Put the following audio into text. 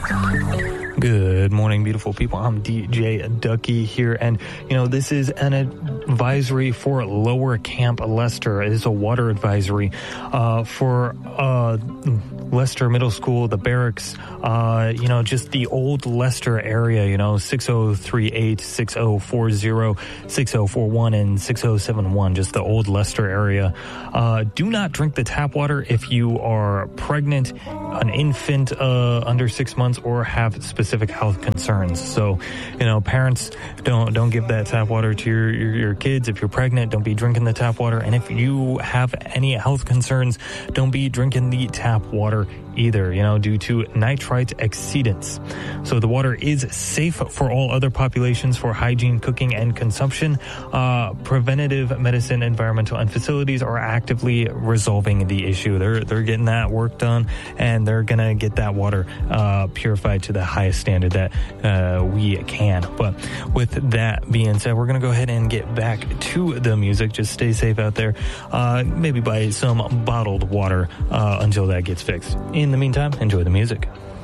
Good morning, beautiful people. I'm DJ Ducky here, and this is an advisory for Lower Camp Leicester. It is a water advisory for Leicester Middle School, the barracks, just the old Leicester area, 6038, 6040, 6041, and 6071, just the old Leicester area. Do not drink the tap water if you are pregnant, an infant under 6 months, or have specific health concerns. So, parents, don't give that tap water to your kids. If you're pregnant, don't be drinking the tap water. And if you have any health concerns, don't be drinking the tap water either, due to nitrite exceedance. So the water is safe for all other populations for hygiene, cooking, and consumption. Preventative medicine, environmental, and facilities are actively resolving the issue. They're getting that work done, and they're gonna get that water purified to the highest standard that we can. But with that being said, we're gonna go ahead and get back to the music. Just stay safe out there. Maybe buy some bottled water until that gets fixed. In the meantime, enjoy the music.